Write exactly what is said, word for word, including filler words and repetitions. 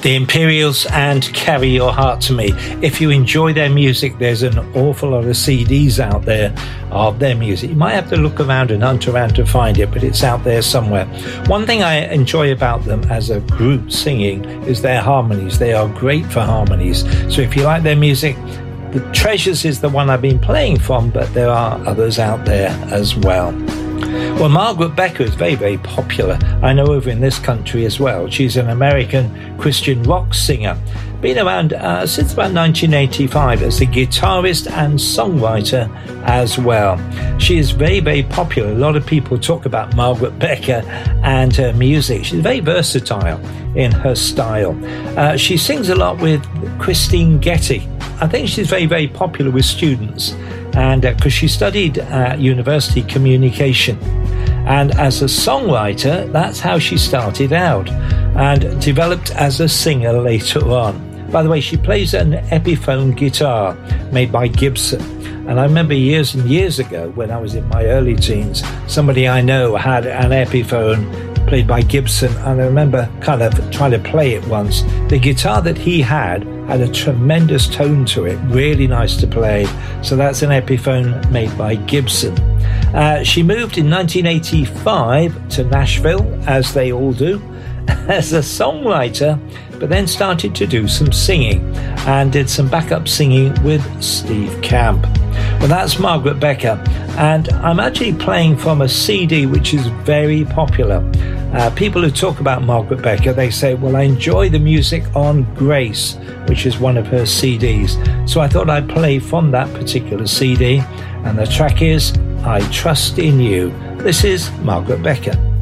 The Imperials and Carry Your Heart to Me. If you enjoy their music, there's an awful lot of C Ds out there of their music. You might have to look around and hunt around to find it, but it's out there somewhere. One thing I enjoy about them as a group singing is their harmonies. They are great for harmonies. So if you like their music, The Treasures is the one I've been playing from, but there are others out there as well. Well, Margaret Becker is very, very popular. I know over in this country as well. She's an American Christian rock singer. Been around uh, since about nineteen eighty-five as a guitarist and songwriter as well. She is very, very popular. A lot of people talk about Margaret Becker and her music. She's very versatile in her style. Uh, she sings a lot with Christine Getty. I think she's very, very popular with students, and because uh, she studied at university communication. And as a songwriter, that's how she started out and developed as a singer later on. By the way, she plays an Epiphone guitar made by Gibson. And I remember years and years ago, when I was in my early teens, somebody I know had an Epiphone played by Gibson, and I remember kind of trying to play it once. The guitar that he had had a tremendous tone to it, really nice to play. So that's an Epiphone made by Gibson. Uh, she moved in nineteen eighty-five to Nashville, as they all do, as a songwriter, but then started to do some singing and did some backup singing with Steve Camp. Well, that's Margaret Becker, and I'm actually playing from a C D which is very popular. Uh, people who talk about Margaret Becker, they say, well, I enjoy the music on Grace, which is one of her C Ds. So I thought I'd play from that particular C D, and the track is I Trust in You. This is Margaret Becker.